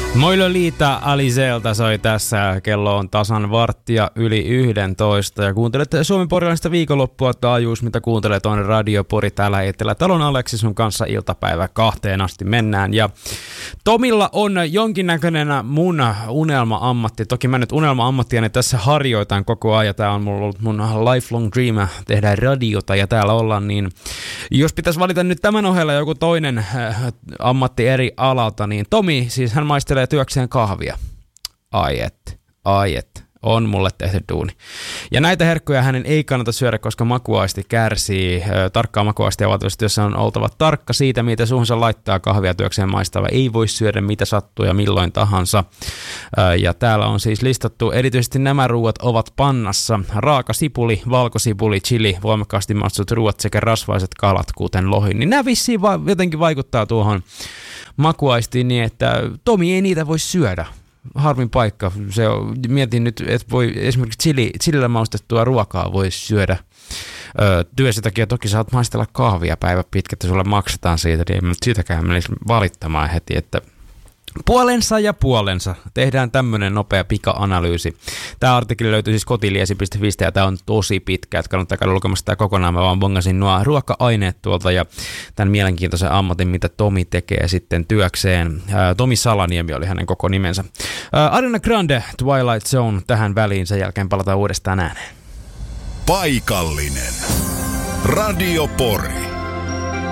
Moilo Liita Aliselta soi tässä. Kello on tasan 11:15 ja kuuntelet Suomen porilaista viikonloppua taajuus, mitä kuuntelet on Radio Pori täällä Etelä-Talon Aleksi sun kanssa iltapäivä 2 asti mennään. Ja Tomilla on jonkinnäköinen mun unelma-ammatti. Toki mä nyt unelma-ammattiani tässä harjoitan koko ajan. Tää on ollut mun lifelong dream tehdä radiota ja täällä ollaan niin. Jos pitäisi valita nyt tämän ohella joku toinen ammatti eri alalta, niin Tomi, siis hän maistelee työkseen kahvia. Ai et, on mulle tehty duuni. Ja näitä herkkuja hänen ei kannata syödä, koska makuaisti kärsii. Tarkkaa makuaistia vaativasti, jossa on oltava tarkka siitä, mitä suuhunsa laittaa kahvia työkseen maistava. Ei voi syödä mitä sattuu ja milloin tahansa. Ja täällä on siis listattu, erityisesti nämä ruuat ovat pannassa. Raaka sipuli, valkosipuli, chili, voimakkaasti maustut ruuat sekä rasvaiset kalat, kuten lohi. Niin nämä vissiin jotenkin vaikuttaa tuohon makuaistiin niin, että Tomi ei niitä voi syödä. Harmin paikka. Mietin nyt, että voi esimerkiksi chilillä maustettua ruokaa voi syödä työssä takia. Toki saat maistella kahvia päivä pitkä, että sulle maksetaan siitä, niin ei siitäkään menisi valittamaan heti, että puolensa ja puolensa. Tehdään tämmönen nopea pika-analyysi. Tämä artikkeli löytyy siis kotiliesi.fi ja tämä on tosi pitkä, että kannattaa käydä lukemassa tämä kokonaan. Mä vaan bongasin nuo ruoka-aineet tuolta ja tämän mielenkiintoisen ammatin, mitä Tomi tekee sitten työkseen. Tomi Salaniemi oli hänen koko nimensä. Ariana Grande, Twilight Zone tähän väliin, sen jälkeen palataan uudestaan ääneen. Paikallinen. Radio Pori.